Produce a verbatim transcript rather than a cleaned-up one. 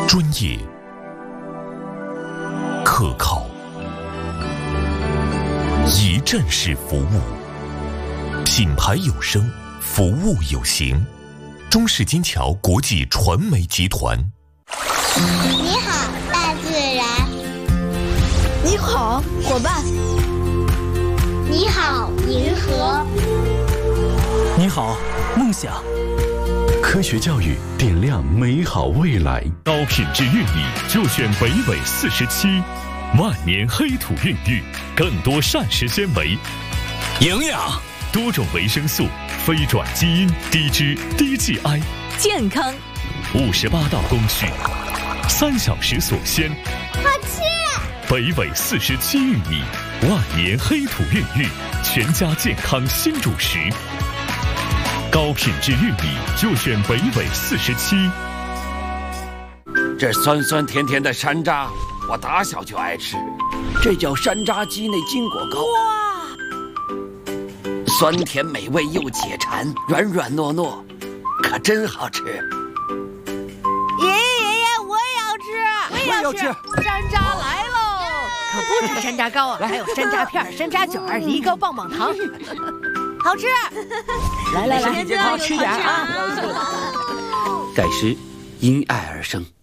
专业、可靠、一站式服务，品牌有声，服务有形。中式金桥国际传媒集团。 你好，大自然。 你好，伙伴。 你好，银河。 你好，梦想。 科学教育点亮美好未来。 高品质玉米就选北纬四十七，万年黑土孕育，更多膳食纤维、 营养、 多种维生素、非转基因、低脂、低 G I， 健康。 五十八道工序，三小时锁鲜。 好吃。 北纬四十七玉米，万年黑土孕育，全家健康新主食。高品质玉米就选北纬四十七。 这酸酸甜甜的山楂，我打小就爱吃，这叫山楂鸡内金果糕。哇，酸甜美味又解馋，软软糯糯，可真好吃。 爷爷爷爷，我也要吃， 我也要吃。 山楂来喽！可不止山楂糕啊，还有山楂片、山楂卷、梨膏、棒棒糖。好吃， 来来来，好吃点啊！ 盖师因爱而生。